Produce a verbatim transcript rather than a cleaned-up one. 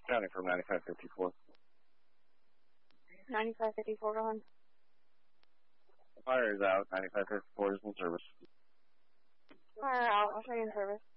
County from ninety-five fifty-four. ninety-five fifty-four, go on. Fire is out. ninety-five fifty-four is in service. Fire out. I'll show you in service.